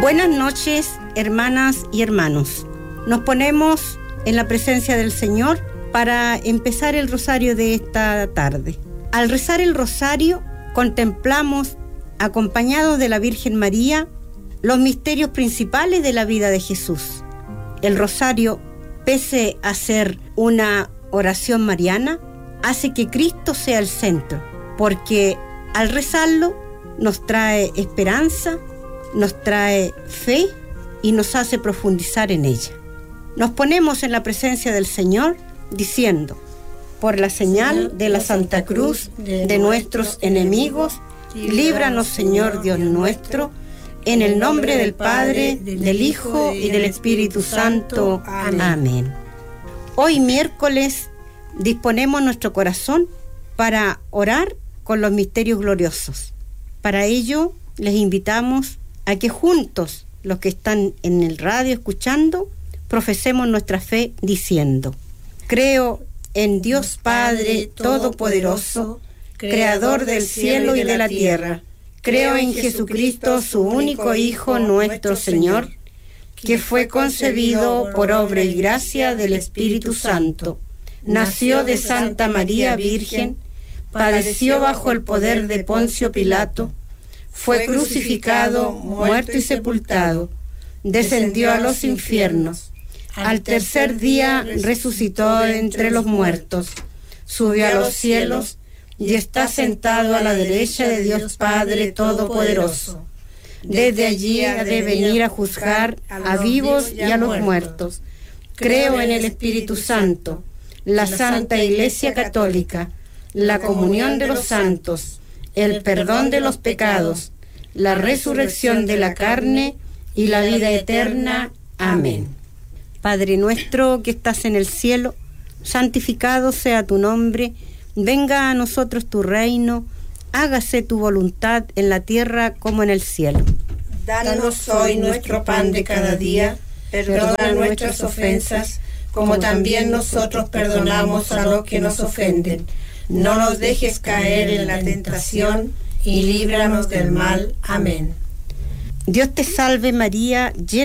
Buenas noches, hermanas y hermanos. Nos ponemos en la presencia del Señor para empezar el rosario de esta tarde. Al rezar el rosario, contemplamos, acompañados de la Virgen María, los misterios principales de la vida de Jesús. El rosario, pese a ser una oración mariana, hace que Cristo sea el centro, porque al rezarlo nos trae esperanza, nos trae fe y nos hace profundizar en ella. Nos ponemos en la presencia del Señor diciendo: por la señal de la Santa Cruz de nuestros enemigos, líbranos, Señor Dios nuestro, en el nombre del Padre, del Hijo y del Espíritu Santo. Amén. Hoy miércoles disponemos nuestro corazón para orar con los misterios gloriosos. Para ello les invitamos a que juntos, los que están en el radio escuchando, profesemos nuestra fe diciendo: creo en Dios Padre Todopoderoso, Creador del cielo y de la tierra. Creo en Jesucristo, su único Hijo, nuestro Señor, que fue concebido por obra y gracia del Espíritu Santo. Nació de Santa María Virgen, padeció bajo el poder de Poncio Pilato, fue crucificado, muerto y sepultado, descendió a los infiernos. Al tercer día resucitó de entre los muertos, subió a los cielos y está sentado a la derecha de Dios Padre Todopoderoso. Desde allí ha de venir a juzgar a vivos y a los muertos. Creo en el Espíritu Santo, la Santa Iglesia Católica, la comunión de los santos, el perdón de los pecados, la resurrección de la carne y la vida eterna. Amén. Padre nuestro que estás en el cielo, santificado sea tu nombre, venga a nosotros tu reino, hágase tu voluntad en la tierra como en el cielo. Danos hoy nuestro pan de cada día, perdona nuestras ofensas, como también nosotros perdonamos a los que nos ofenden. No nos dejes caer en la tentación y líbranos del mal. Amén. Dios te salve María, llena